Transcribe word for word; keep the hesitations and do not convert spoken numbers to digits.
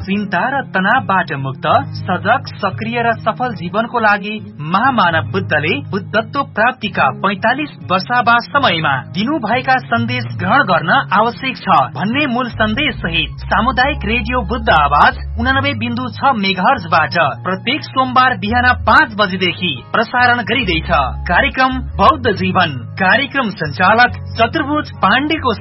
चिन्ता र तनावबाट मुक्त, सजग, सक्रिय र सफल जीवनको लागि महामानव बुद्धले बुद्धत्व प्राप्तिका पैंतालिस वर्षावास समयमा दिनुभएका सन्देश ग्रहण गर्न आवश्यक छ भन्ने मूल सन्देश सहित सामुदायिक रेडियो बुद्ध आवाज उनानब्बे बिन्दु छ मेगाहर्जबाट प्रत्येक सोमबार बिहान पाँच बजेदेखि प्रसारण गरिँदैछ। कार्यक्रम बौद्ध जीवन। कार्यक्रम संचालक चतुर्भुज पाण्डेको